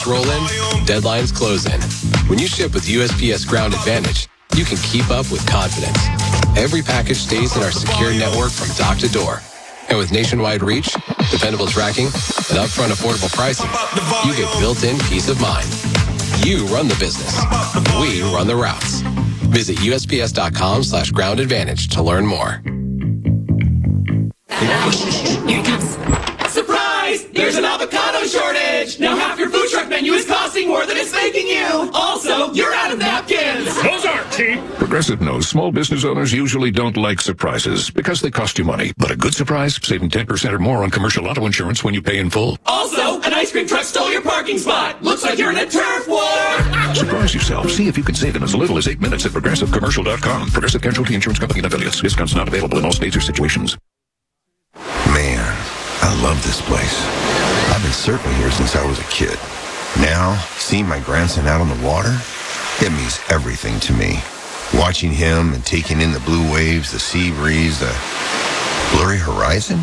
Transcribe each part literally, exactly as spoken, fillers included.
roll in, deadlines close in. When you ship with U S P S Ground Advantage, you can keep up with confidence. Every package stays in our secure network from dock to door. And with nationwide reach, dependable tracking, and upfront affordable pricing, you get built-in peace of mind. You run the business. We run the routes. Visit U S P S dot com slash ground advantage to learn more. Here it comes. Surprise! There's an avocado shortage! Now half your food truck menu is costing more than it's making you! Also, you're out of napkins! Those aren't cheap! Progressive knows small business owners usually don't like surprises because they cost you money. But a good surprise, saving ten percent or more on commercial auto insurance when you pay in full. Also, an ice cream truck stole your parking spot! Looks like you're in a turf war! Surprise yourself. See if you can save in as little as eight minutes at progressive commercial dot com. Progressive Casualty Insurance Company and affiliates. Discounts not available in all states or situations. Man, I love this place. I've been surfing here since I was a kid. Now, seeing my grandson out on the water, it means everything to me. Watching him and taking in the blue waves, the sea breeze, the blurry horizon.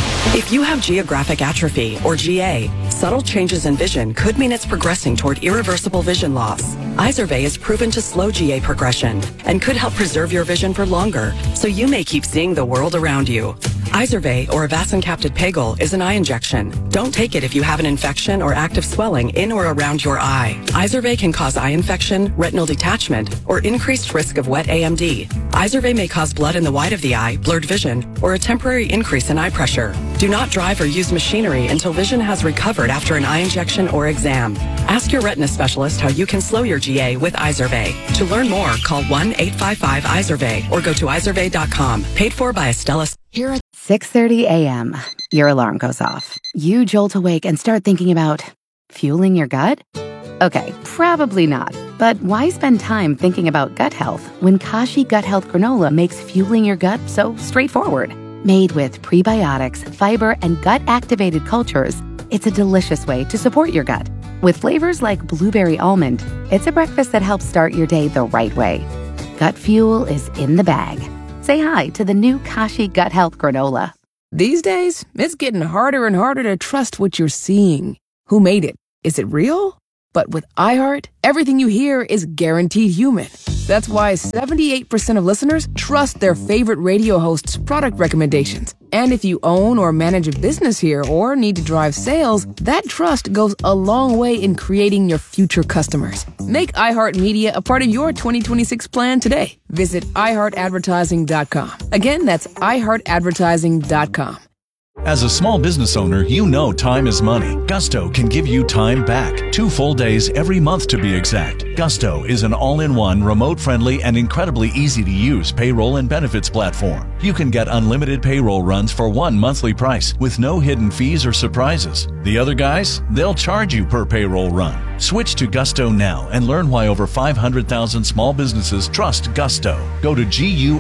If you have geographic atrophy, or G A, subtle changes in vision could mean it's progressing toward irreversible vision loss. Izervay is proven to slow G A progression and could help preserve your vision for longer, so you may keep seeing the world around you. Izervay, or avacincaptad pegol, is an eye injection. Don't take it if you have an infection or active swelling in or around your eye. Izervay can cause eye infection, retinal detachment, or increased risk of wet A M D. Izervay may cause blood in the white of the eye, blurred vision, or a temporary increase in eye pressure. Do not drive or use machinery until vision has recovered after an eye injection or exam. Ask your retina specialist how you can slow your G A with Izervay. To learn more, call one eight five five Izervay or go to izervay dot com. Paid for by Astellas. Here at six thirty a.m., your alarm goes off. You jolt awake and start thinking about fueling your gut? Okay, probably not. But why spend time thinking about gut health when Kashi Gut Health Granola makes fueling your gut so straightforward? Made with prebiotics, fiber, and gut-activated cultures, it's a delicious way to support your gut. With flavors like blueberry almond, it's a breakfast that helps start your day the right way. Gut fuel is in the bag. Say hi to the new Kashi Gut Health Granola. These days, it's getting harder and harder to trust what you're seeing. Who made it? Is it real? But with iHeart, everything you hear is guaranteed human. That's why seventy-eight percent of listeners trust their favorite radio host's product recommendations. And if you own or manage a business here or need to drive sales, that trust goes a long way in creating your future customers. Make iHeartMedia a part of your twenty twenty-six plan today. Visit i heart advertising dot com. Again, that's i heart advertising dot com. As a small business owner, you know time is money. Gusto can give you time back. Two full days every month to be exact. Gusto is an all-in-one, remote-friendly, and incredibly easy-to-use payroll and benefits platform. You can get unlimited payroll runs for one monthly price with no hidden fees or surprises. The other guys, they'll charge you per payroll run. Switch to Gusto now and learn why over five hundred thousand small businesses trust Gusto. Go to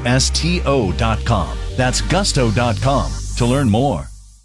gusto dot com. That's gusto dot com to learn more.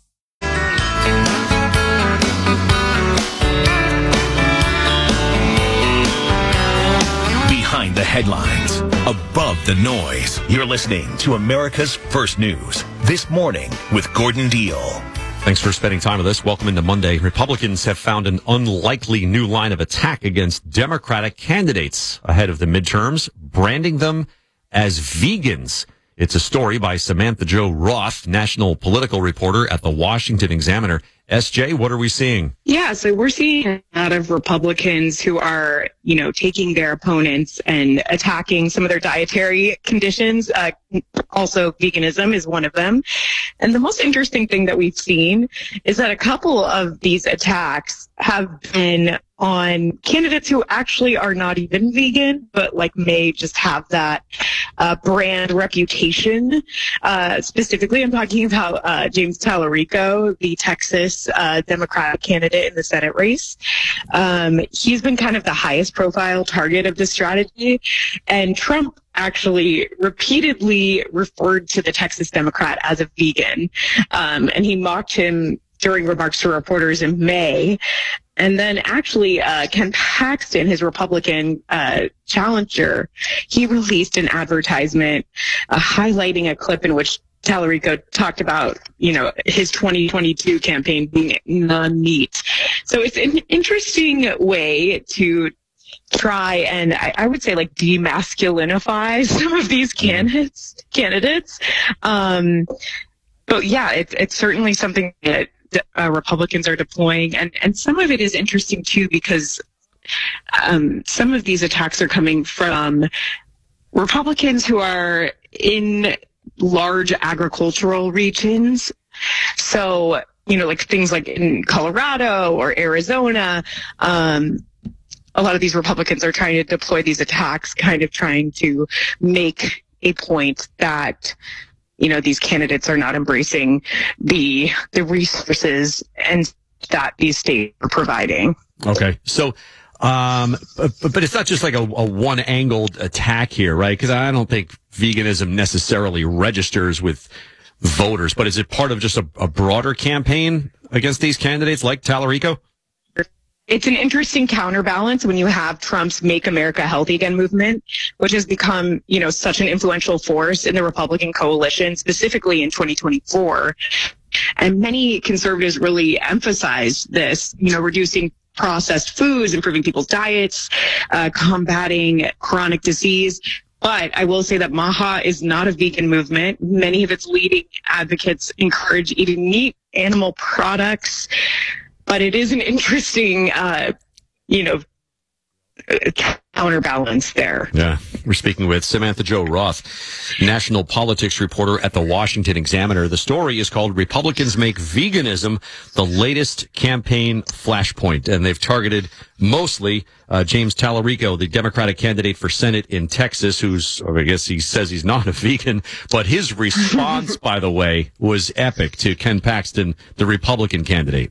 Behind the headlines, above the noise, you're listening to America's First News This Morning with Gordon Deal. Thanks for spending time with us. Welcome into Monday. Republicans have found an unlikely new line of attack against Democratic candidates ahead of the midterms, branding them as vegans. It's a story by Samantha Jo Roth, national political reporter at the Washington Examiner. S J, what are we seeing? Yeah, so we're seeing a lot of Republicans who are, you know, taking their opponents and attacking some of their dietary conditions. Uh, also, veganism is one of them. And the most interesting thing that we've seen is that a couple of these attacks have been on candidates who actually are not even vegan, but like may just have that uh, brand reputation. Uh, specifically, I'm talking about uh, James Tallarico, the Texas uh, Democratic candidate in the Senate race. Um, he's been kind of the highest profile target of this strategy, and Trump actually repeatedly referred to the Texas Democrat as a vegan, um, and he mocked him during remarks to reporters in May. And then actually, uh, Ken Paxton, his Republican uh, challenger, he released an advertisement uh, highlighting a clip in which Tallarico talked about, you know, his twenty twenty-two campaign being non-meat. So it's an interesting way to try and I, I would say like demasculinify some of these candidates. Candidates, um, but yeah, it's it's certainly something that uh, Republicans are deploying, and and some of it is interesting too because um, some of these attacks are coming from Republicans who are in large agricultural regions. So, you know, like things like in Colorado or Arizona, um, a lot of these Republicans are trying to deploy these attacks, kind of trying to make a point that, you know, these candidates are not embracing the the resources and that these states are providing. Okay. So, um, but, but it's not just like a, a one-angled attack here, right? Because I don't think veganism necessarily registers with voters, but is it part of just a, a broader campaign against these candidates like Tallarico? It's an interesting counterbalance when you have Trump's Make America Healthy Again movement, which has become, you know, such an influential force in the Republican coalition, specifically in twenty twenty-four. And many conservatives really emphasize this, you know, reducing processed foods, improving people's diets, uh, combating chronic disease. But I will say that MAHA is not a vegan movement. Many of its leading advocates encourage eating meat, animal products. But it is an interesting, uh, you know, counterbalance there. Yeah. We're speaking with Samantha Jo Roth, national politics reporter at the Washington Examiner. The story is called Republicans Make Veganism the Latest Campaign Flashpoint. And they've targeted mostly uh, James Tallarico, the Democratic candidate for Senate in Texas, who's, or I guess he says he's not a vegan. But his response, by the way, was epic to Ken Paxton, the Republican candidate.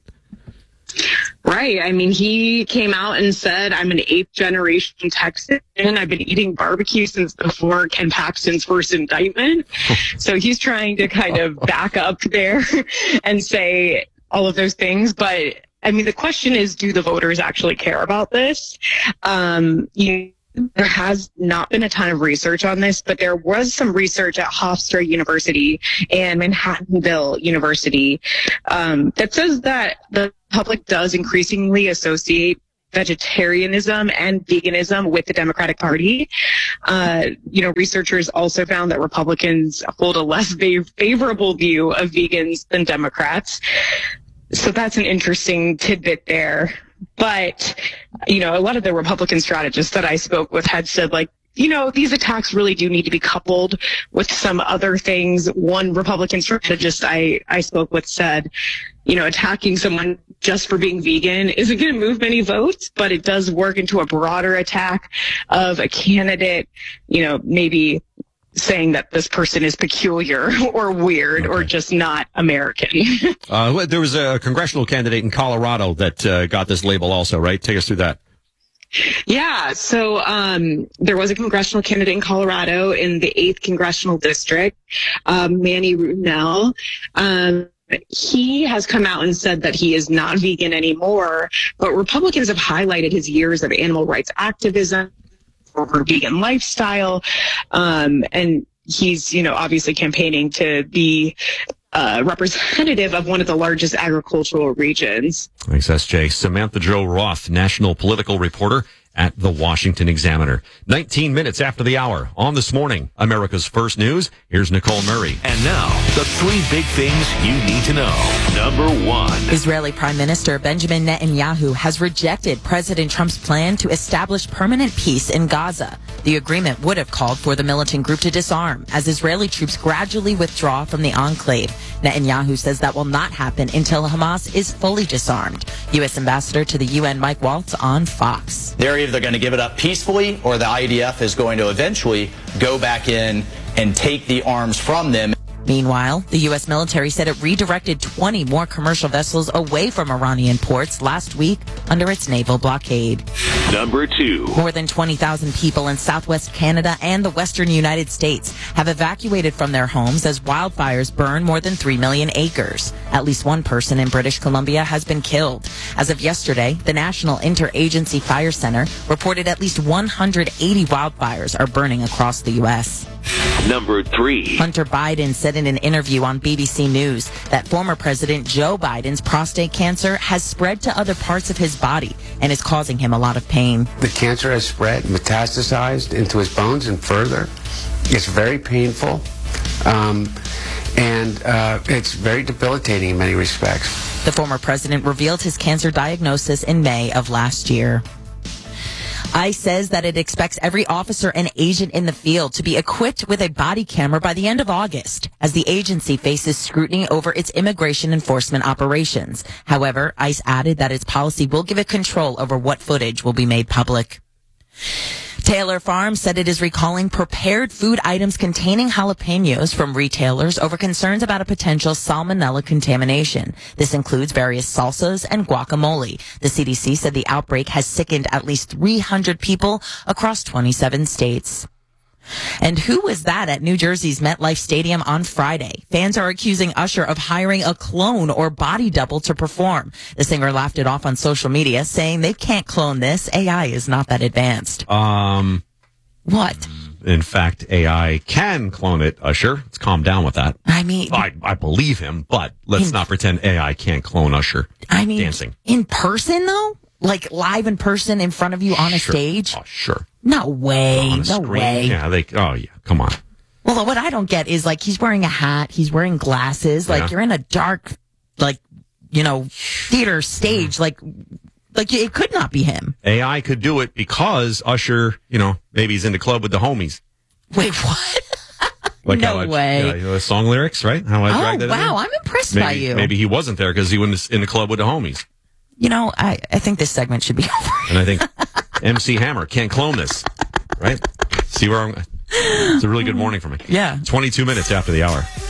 Right. I mean, he came out and said, I'm an eighth generation Texan and I've been eating barbecue since before Ken Paxton's first indictment. So he's trying to kind of back up there and say all of those things. But I mean, the question is, do the voters actually care about this? Um, you There has not been a ton of research on this, but there was some research at Hofstra University and Manhattanville University um, that says that the public does increasingly associate vegetarianism and veganism with the Democratic Party. Uh, you know, researchers also found that Republicans hold a less fav- favorable view of vegans than Democrats. So that's an interesting tidbit there. But, you know, a lot of the Republican strategists that I spoke with had said, like, you know, these attacks really do need to be coupled with some other things. One Republican strategist I, I spoke with said, you know, attacking someone just for being vegan isn't going to move many votes, but it does work into a broader attack of a candidate, you know, maybe saying that this person is peculiar or weird okay. or just not American. uh, there was a congressional candidate in Colorado that uh, got this label also, right? Take us through that. Yeah, so um, there was a congressional candidate in Colorado in the eighth Congressional District, um, Manny Runell. Um, he has come out and said that he is not vegan anymore, but Republicans have highlighted his years of animal rights activism over vegan lifestyle. Um, and he's, you know, obviously campaigning to be uh, representative of one of the largest agricultural regions. Thanks, S J. Samantha Jo Roth, national political reporter at the Washington Examiner. nineteen minutes after the hour on This Morning, America's First News. Here's Nicole Murray. And now, the three big things you need to know. Number one. Israeli Prime Minister Benjamin Netanyahu has rejected President Trump's plan to establish permanent peace in Gaza. The agreement would have called for the militant group to disarm as Israeli troops gradually withdraw from the enclave. Netanyahu says that will not happen until Hamas is fully disarmed. U S Ambassador to the U N Mike Waltz on Fox. They're either going to give it up peacefully or the I D F is going to eventually go back in and take the arms from them. Meanwhile, the U S military said it redirected twenty more commercial vessels away from Iranian ports last week under its naval blockade. Number two. More than twenty thousand people in southwest Canada and the western United States have evacuated from their homes as wildfires burn more than three million acres. At least one person in British Columbia has been killed. As of yesterday, the National Interagency Fire Center reported at least one hundred eighty wildfires are burning across the U S Number three. Hunter Biden said in an interview on B B C News that former President Joe Biden's prostate cancer has spread to other parts of his body and is causing him a lot of pain. The cancer has spread, metastasized into his bones and further. It's very painful, um, and uh, it's very debilitating in many respects. The former president revealed his cancer diagnosis in May of last year. ICE says that it expects every officer and agent in the field to be equipped with a body camera by the end of August, as the agency faces scrutiny over its immigration enforcement operations. However, ICE added that its policy will give it control over what footage will be made public. Taylor Farms said it is recalling prepared food items containing jalapenos from retailers over concerns about a potential salmonella contamination. This includes various salsas and guacamole. The C D C said the outbreak has sickened at least three hundred people across twenty-seven states. And who was that at New Jersey's MetLife Stadium on Friday? Fans are accusing Usher of hiring a clone or body double to perform. The singer laughed it off on social media, saying they can't clone this. A I is not that advanced. Um, what? In fact, A I can clone it, Usher. Let's calm down with that. I mean, I, I believe him, but let's in, not pretend A I can't clone Usher. I mean, dancing in person though, like live in person in front of you on a sure. stage. Oh, sure. No way. On a no screen. way. Yeah, they. Oh, yeah. Come on. Well, what I don't get is like he's wearing a hat, he's wearing glasses, like Yeah. you're in a dark, like you know, theater stage, like like it could not be him. A I could do it because Usher, you know, maybe he's in the club with the homies. Wait, what? Like no how I, way. Yeah, you know, the song lyrics, right? How I Oh dragged that in wow, there? I'm impressed maybe, by you. Maybe he wasn't there because he was in the club with the homies. You know, I, I think this segment should be over. And I think M C Hammer can't clone this, right? See where I'm... It's a really good morning for me. Yeah. twenty-two minutes after the hour.